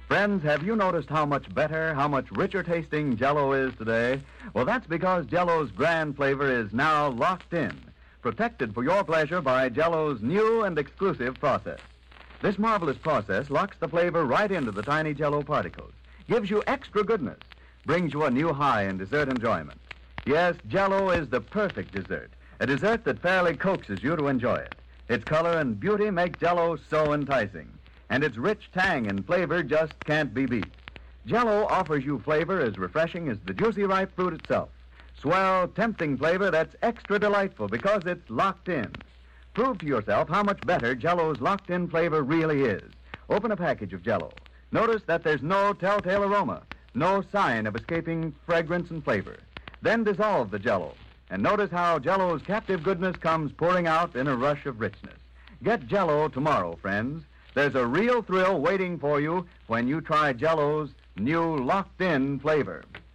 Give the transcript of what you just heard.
Friends, have you noticed how much better, how much richer tasting Jell-O is today? Well, that's because Jell-O's grand flavor is now locked in, protected for your pleasure by Jell-O's new and exclusive process. This marvelous process locks the flavor right into the tiny Jell-O particles, gives you extra goodness, brings you a new high in dessert enjoyment. Yes, Jell-O is the perfect dessert, a dessert that fairly coaxes you to enjoy it. Its color and beauty make Jell-O so enticing, and its rich tang and flavor just can't be beat. Jell-O offers you flavor as refreshing as the juicy ripe fruit itself. Swell, tempting flavor that's extra delightful because it's locked in. Prove to yourself how much better Jell-O's locked-in flavor really is. Open a package of Jell-O. Notice that there's no telltale aroma, no sign of escaping fragrance and flavor. Then dissolve the Jell-O, and notice how Jell-O's captive goodness comes pouring out in a rush of richness. Get Jell-O tomorrow, friends. There's a real thrill waiting for you when you try Jell-O's new locked-in flavor.